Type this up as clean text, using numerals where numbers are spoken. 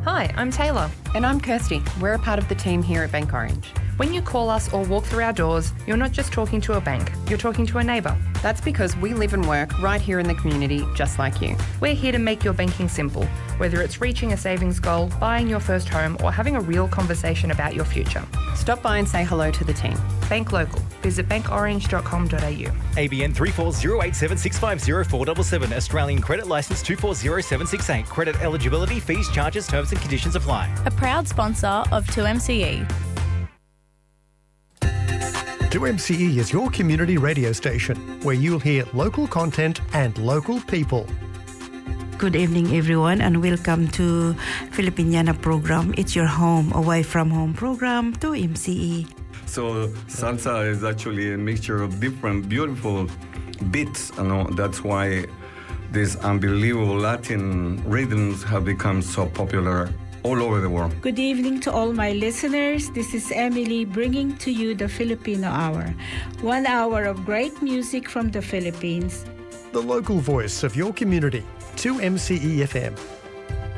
Hi, I'm Taylor. And I'm Kirsty. We're a part of the team here at Bank Orange. When you call us or walk through our doors, you're not just talking to a bank, you're talking to a neighbour. That's because we live and work right here in the community, just like you. We're here to make your banking simple, whether it's reaching a savings goal, buying your first home, or having a real conversation about your future. Stop by and say hello to the team. Bank local. Visit bankorange.com.au. ABN 34087650 Australian Credit Licence 240768. Credit eligibility, fees, charges, terms and conditions apply. A proud sponsor of 2MCE. 2MCE is your community radio station where you'll hear local content and local people. Good evening, everyone, and welcome to Filipiniana program. It's your home, away from home program, 2MCE. So salsa is actually a mixture of different beautiful beats. That's why these unbelievable Latin rhythms have become so popular all over the world. Good evening to all my listeners. This is Emily bringing to you the Filipino Hour. 1 hour of great music from the Philippines. The local voice of your community, 2MCE FM.